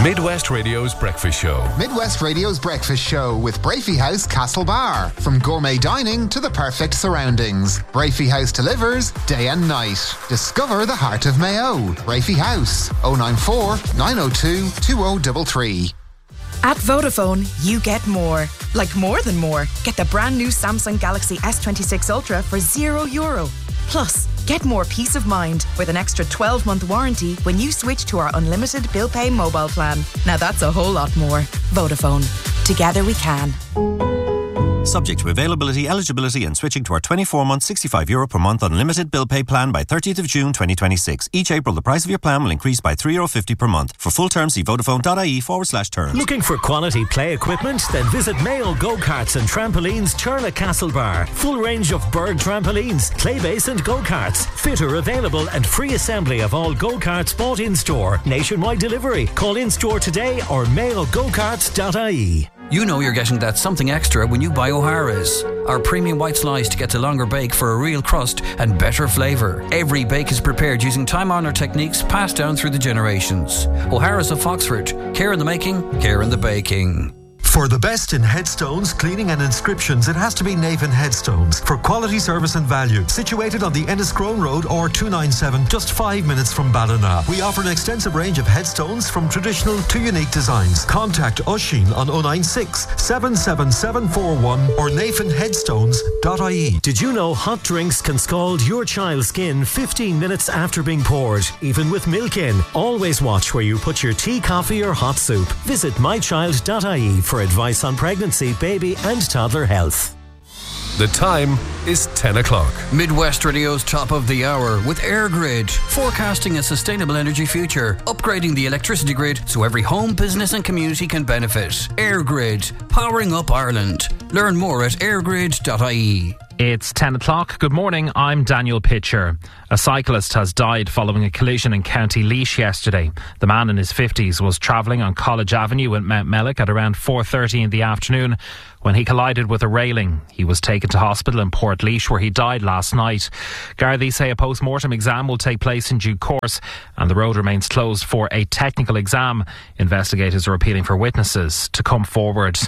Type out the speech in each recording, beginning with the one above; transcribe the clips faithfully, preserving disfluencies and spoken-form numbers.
Midwest Radio's Breakfast Show. Midwest Radio's Breakfast Show with Brafey House Castlebar. From gourmet dining to the perfect surroundings, Brafey House delivers day and night. Discover the heart of Mayo. Brafey House, oh nine four, nine oh two, two oh three three. At Vodafone, you get more. Like more than more. Get the brand new Samsung Galaxy S twenty-six Ultra for zero euro. Plus, get more peace of mind with an extra twelve-month warranty when you switch to our unlimited bill pay mobile plan. Now that's a whole lot more. Vodafone. Together we can. Subject to availability, eligibility and switching to our twenty-four month, sixty-five euro per month unlimited bill pay plan by thirtieth of June twenty twenty-six. Each April, the price of your plan will increase by three euro fifty per month. For full terms, see vodafone.ie forward slash terms. Looking for quality play equipment? Then visit Mayo Go-Karts and Trampolines Turla Castlebar. Full range of Berg trampolines, clay base and go-karts. Fitter available and free assembly of all go-karts bought in-store. Nationwide delivery. Call in-store today or mayo go karts dot I E. You know you're getting that something extra when you buy O'Hara's. Our premium white slice gets a longer bake for a real crust and better flavour. Every bake is prepared using time-honoured techniques passed down through the generations. O'Hara's of Foxford. Care in the making, care in the baking. For the best in headstones, cleaning and inscriptions, it has to be Navan Headstones. For quality service and value. Situated on the Enniscrone Road or two ninety-seven, just five minutes from Ballina. We offer an extensive range of headstones from traditional to unique designs. Contact Oisin on oh nine six, seven seven seven four one or navan headstones dot I E. Did you know hot drinks can scald your child's skin fifteen minutes after being poured, even with milk in? Always watch where you put your tea, coffee or hot soup. Visit my child dot I E for advice on pregnancy, baby and toddler health. The time is ten o'clock. Midwest Radio's top of the hour with EirGrid, forecasting a sustainable energy future, upgrading the electricity grid so every home, business and community can benefit. EirGrid, powering up Ireland. Learn more at air grid dot I E. It's ten o'clock. Good morning, I'm Daniel Pitcher. A cyclist has died following a collision in County Laois yesterday. The man in his fifties was travelling on College Avenue in Mount Mellick at around four thirty in the afternoon when he collided with a railing. He was taken to hospital in Port Laois where he died last night. Gardaí say a post-mortem exam will take place in due course and the road remains closed for a technical exam. Investigators are appealing for witnesses to come forward.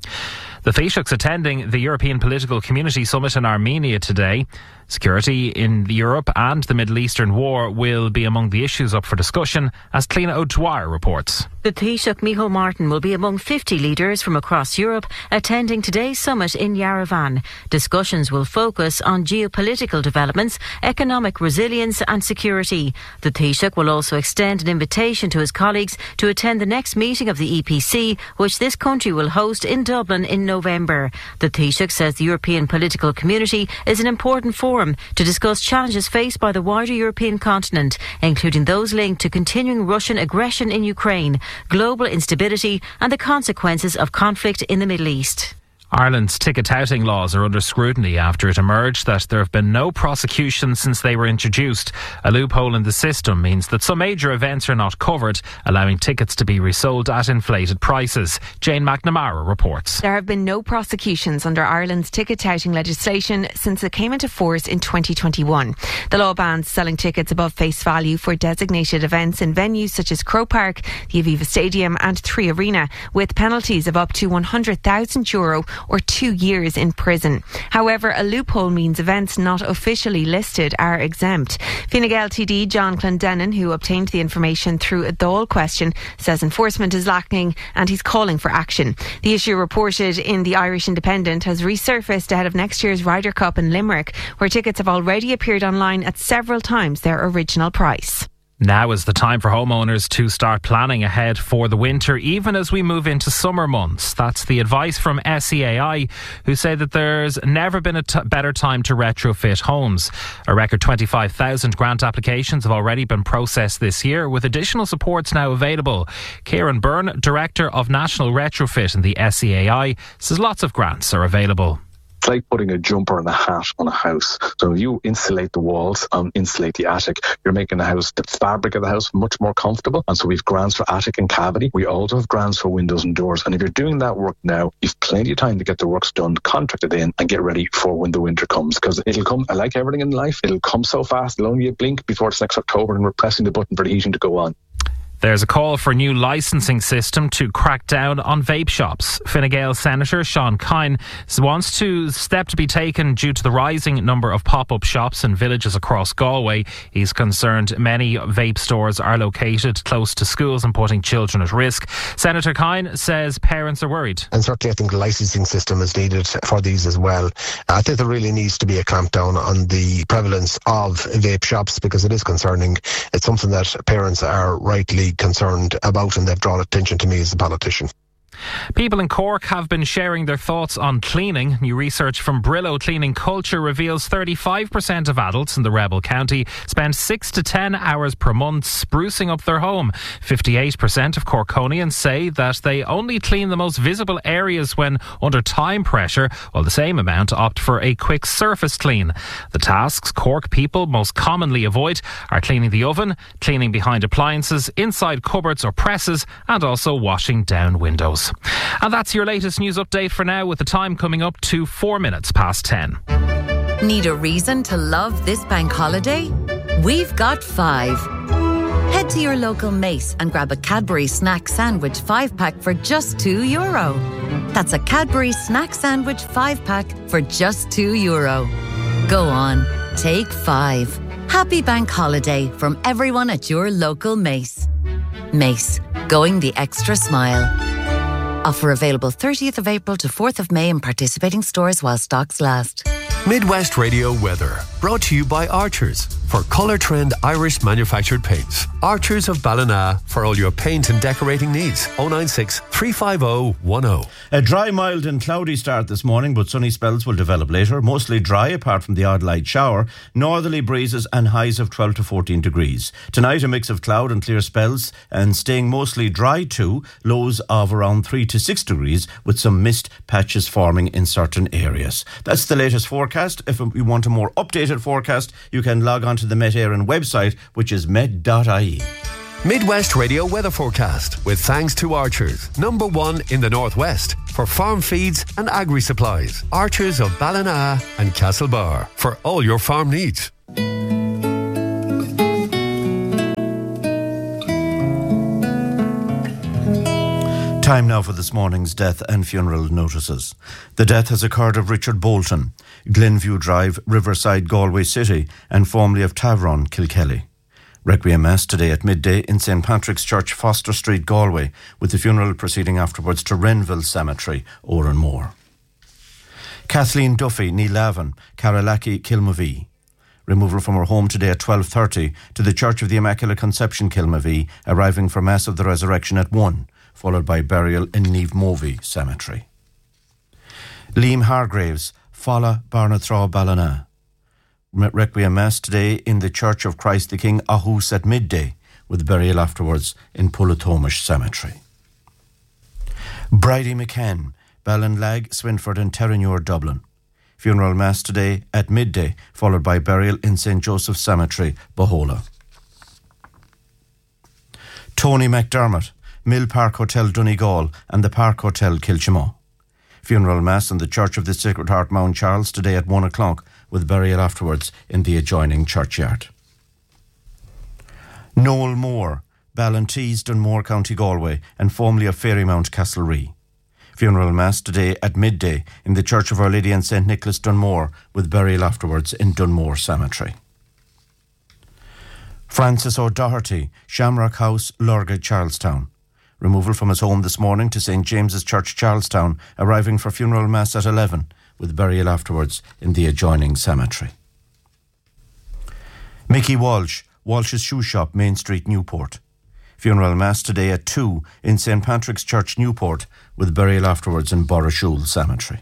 The Taoiseach's attending the European Political Community Summit in Armenia today. Security in Europe and the Middle Eastern war will be among the issues up for discussion, as Cliona O'Dwyer reports. The Taoiseach Micheál Martin will be among fifty leaders from across Europe attending today's summit in Yerevan. Discussions will focus on geopolitical developments, economic resilience and security. The Taoiseach will also extend an invitation to his colleagues to attend the next meeting of the E P C, which this country will host in Dublin in November. The Taoiseach says the European political community is an important forum to discuss challenges faced by the wider European continent, including those linked to continuing Russian aggression in Ukraine, global instability and the consequences of conflict in the Middle East. Ireland's ticket touting laws are under scrutiny after it emerged that there have been no prosecutions since they were introduced. A loophole in the system means that some major events are not covered, allowing tickets to be resold at inflated prices. Jane McNamara reports. There have been no prosecutions under Ireland's ticket touting legislation since it came into force in twenty twenty-one. The law bans selling tickets above face value for designated events in venues such as Croke Park, the Aviva Stadium and Three Arena, with penalties of up to one hundred thousand euro or two years in prison. However, a loophole means events not officially listed are exempt. Fine Gael T D John Clendenin, who obtained the information through a Dáil question, says enforcement is lacking and he's calling for action. The issue, reported in the Irish Independent, has resurfaced ahead of next year's Ryder Cup in Limerick, where tickets have already appeared online at several times their original price. Now is the time for homeowners to start planning ahead for the winter, even as we move into summer months. That's the advice from S E A I, who say that there's never been a t- better time to retrofit homes. A record twenty-five thousand grant applications have already been processed this year, with additional supports now available. Kieran Byrne, Director of National Retrofit in the S E A I, says lots of grants are available. It's like putting a jumper and a hat on a house. So if you insulate the walls and insulate the attic, you're making the house, the fabric of the house, much more comfortable. And so we've grants for attic and cavity. We also have grants for windows and doors. And if you're doing that work now, you've plenty of time to get the works done, contracted in, and get ready for when the winter comes. Because it'll come, I like everything in life, it'll come so fast, it'll only blink before it's next October and we're pressing the button for the heating to go on. There's a call for a new licensing system to crack down on vape shops. Fine Gael Senator Sean Kine wants to step to be taken due to the rising number of pop-up shops in villages across Galway. He's concerned many vape stores are located close to schools and putting children at risk. Senator Kine says parents are worried. And certainly I think the licensing system is needed for these as well. I think there really needs to be a clampdown on the prevalence of vape shops because it is concerning. It's something that parents are rightly concerned about and they've drawn attention to me as a politician. People in Cork have been sharing their thoughts on cleaning. New research from Brillo Cleaning Culture reveals thirty-five percent of adults in the Rebel County spend six to ten hours per month sprucing up their home. fifty-eight percent of Corkonians say that they only clean the most visible areas when under time pressure, while the same amount opt for a quick surface clean. The tasks Cork people most commonly avoid are cleaning the oven, cleaning behind appliances, inside cupboards or presses, and also washing down windows. And that's your latest news update for now, with the time coming up to four minutes past ten. Need a reason to love this bank holiday? We've got five. Head to your local Mace and grab a Cadbury snack sandwich five pack for just two euro. That's a Cadbury snack sandwich five pack for just two euro. Go on, take five. Happy bank holiday from everyone at your local Mace. Mace, going the extra smile. Offer available thirtieth of April to fourth of May in participating stores while stocks last. Midwest Radio weather, brought to you by Archers for Colour Trend Irish manufactured paints. Archers of Ballina for all your paint and decorating needs. oh nine six, three five oh, one oh. A dry, mild and cloudy start this morning, but sunny spells will develop later. Mostly dry apart from the odd light shower. Northerly breezes and highs of twelve to fourteen degrees. Tonight a mix of cloud and clear spells and staying mostly dry too. Lows of around three to six degrees with some mist patches forming in certain areas. That's the latest forecast. If you want a more updated forecast, you can log on to the Met Éireann website, which is met dot I E. Midwest Radio weather forecast with thanks to Archers, number one in the Northwest for farm feeds and agri supplies. Archers of Ballina and Castlebar for all your farm needs. Time now for this morning's death and funeral notices. The death has occurred of Richard Bolton, Glenview Drive, Riverside, Galway City, and formerly of Tavron, Kilkelly. Requiem Mass today at midday in Saint Patrick's Church, Foster Street, Galway, with the funeral proceeding afterwards to Renville Cemetery, Oranmore. Kathleen Duffy, Neelavin, Carolaki, Kilmavee. Removal from her home today at twelve thirty to the Church of the Immaculate Conception, Kilmavee, arriving for Mass of the Resurrection at one, followed by burial in Niamh Movie Cemetery. Liam Hargraves, Fala, Barnathraw, Ballina. Requiem Mass today in the Church of Christ the King, Aarhus at midday, with burial afterwards in Pullatomish Cemetery. Bridie McCann, Ballinlag, Swinford and Terranure, Dublin. Funeral Mass today at midday, followed by burial in Saint Joseph's Cemetery, Bohola. Tony McDermott, Mill Park Hotel, Donegal and the Park Hotel, Kilchimo. Funeral Mass in the Church of the Sacred Heart, Mount Charles today at one o'clock, with burial afterwards in the adjoining churchyard. Noel Moore, Ballintees, Dunmore, County Galway, and formerly of Fairymount, Castlerea. Funeral Mass today at midday in the Church of Our Lady and Saint Nicholas, Dunmore, with burial afterwards in Dunmore Cemetery. Francis O'Doherty, Shamrock House, Lurga, Charlestown. Removal from his home this morning to Saint James's Church, Charlestown, arriving for funeral mass at eleven, with burial afterwards in the adjoining cemetery. Mickey Walsh, Walsh's Shoe Shop, Main Street, Newport. Funeral mass today at two in Saint Patrick's Church, Newport, with burial afterwards in Borrashule Cemetery.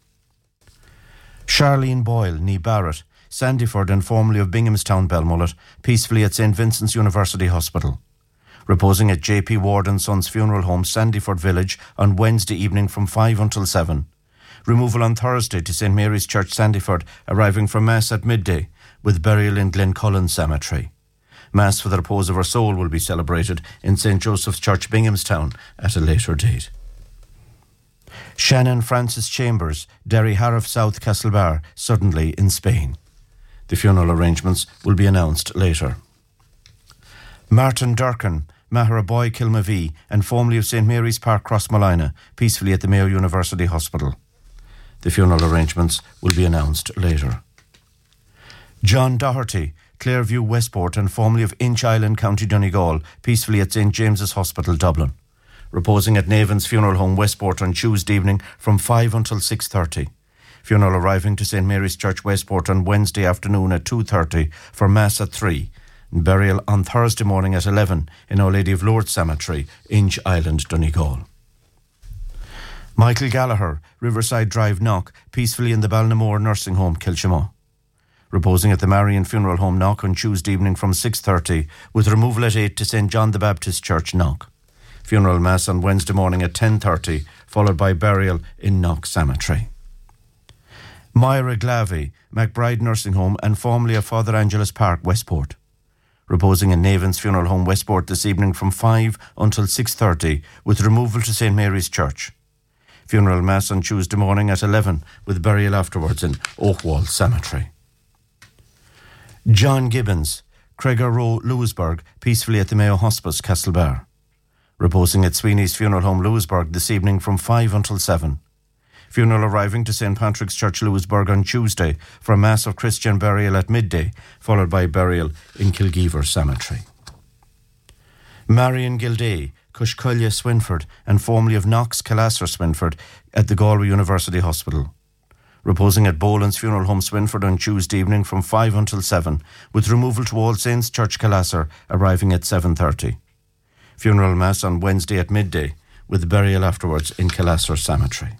Charlene Boyle, Nee Barrett, Sandyford and formerly of Binghamstown, Belmullet, peacefully at Saint Vincent's University Hospital. Reposing at J P Ward and Sons Funeral Home, Sandyford Village, on Wednesday evening from five until seven. Removal on Thursday to Saint Mary's Church, Sandyford, arriving for Mass at midday, with burial in Glencullen Cemetery. Mass for the repose of her soul will be celebrated in Saint Joseph's Church, Binghamstown, at a later date. Shannon Francis Chambers, Derry Harriff South, Castlebar, suddenly in Spain. The funeral arrangements will be announced later. Martin Durkin, Mahara Boy Kilmavee and formerly of Saint Mary's Park, Crossmolina, peacefully at the Mayo University Hospital. The funeral arrangements will be announced later. John Doherty, Clairview Westport and formerly of Inch Island, County Donegal, peacefully at Saint James's Hospital, Dublin. Reposing at Navan's Funeral Home, Westport on Tuesday evening from five until six thirty. Funeral arriving to Saint Mary's Church, Westport on Wednesday afternoon at two thirty for Mass at three. And burial on Thursday morning at eleven in Our Lady of Lourdes Cemetery, Inch Island, Donegal. Michael Gallagher, Riverside Drive, Knock, peacefully in the Balnamore Nursing Home, Kilchamo. Reposing at the Marian Funeral Home, Knock, on Tuesday evening from six thirty, with removal at eight to Saint John the Baptist Church, Knock. Funeral Mass on Wednesday morning at ten thirty, followed by burial in Knock Cemetery. Myra Glavey, McBride Nursing Home and formerly of Father Angeles Park, Westport. Reposing in Navan's Funeral Home, Westport this evening from five until six thirty, with removal to Saint Mary's Church. Funeral Mass on Tuesday morning at eleven, with burial afterwards in Oakwall Cemetery. John Gibbons, Craigar Row, Lewisburg, peacefully at the Mayo Hospice, Castlebar. Reposing at Sweeney's Funeral Home, Lewisburg this evening from five until seven. Funeral arriving to Saint Patrick's Church, Lewisburg on Tuesday for a Mass of Christian burial at midday, followed by burial in Kilgeever Cemetery. Marion Gilday, Cushcullia, Swinford and formerly of Knox, Calasser, Swinford at the Galway University Hospital. Reposing at Boland's Funeral Home, Swinford on Tuesday evening from five until seven, with removal to All Saints Church, Calasser, arriving at seven thirty. Funeral Mass on Wednesday at midday, with burial afterwards in Calasser Cemetery.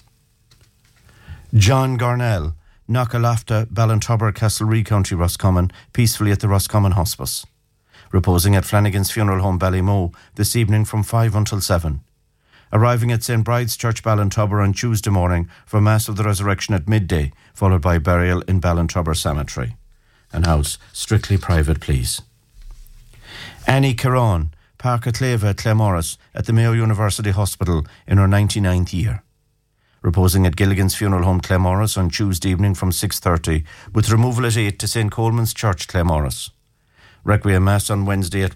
John Garnell, Knockalafta, Ballintubber, Castlereagh, County Roscommon, peacefully at the Roscommon Hospice. Reposing at Flanagan's Funeral Home, Ballymoe, this evening from five until seven. Arriving at Saint Bride's Church, Ballintubber on Tuesday morning for Mass of the Resurrection at midday, followed by burial in Ballintubber Cemetery. And house strictly private, please. Annie Caron, Parker Cleva at Claremorris at the Mayo University Hospital in her ninety-ninth year. Reposing at Gilligan's Funeral Home, Claremorris on Tuesday evening from six thirty, with removal at eight to Saint Coleman's Church, Claremorris. Requiem Mass on Wednesday at